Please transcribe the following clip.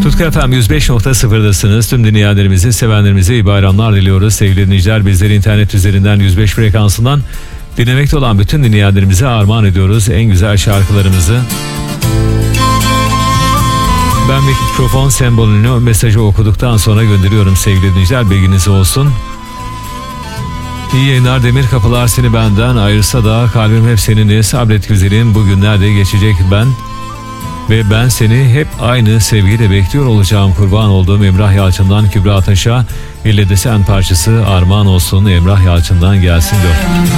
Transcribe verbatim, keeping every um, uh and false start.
Tutku F M yüz beş nokta sıfırdasınız. Tüm dinleyenlerimize, sevenlerimize iyi bayramlar diliyoruz. Sevgili dinleyiciler, bizleri internet üzerinden yüz beş frekansından dinlemekte olan bütün dinleyenlerimize armağan ediyoruz en güzel şarkılarımızı. Ben mikrofon sembolünü mesajı okuduktan sonra gönderiyorum sevgili dinleyiciler, bilginiz olsun. İyi yayınlar. Demir kapılar seni benden ayırsa da kalbim hep seninle, sabret güzelim, bugünlerde geçecek ben ve ben seni hep aynı sevgiyle bekliyor olacağım. Kurban olduğum Emrah Yalçın'dan Kübra Taş'a İlle de Sen parçası armağan olsun, Emrah Yalçın'dan gelsin diyor.